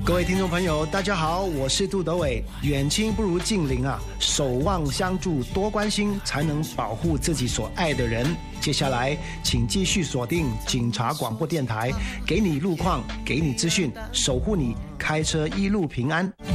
各位听众朋友，大家好，我是杜德伟。远亲不如近邻啊，守望相助，多关心，才能保护自己所爱的人。接下来，请继续锁定警察广播电台，给你路况，给你资讯，守护你开车一路平安。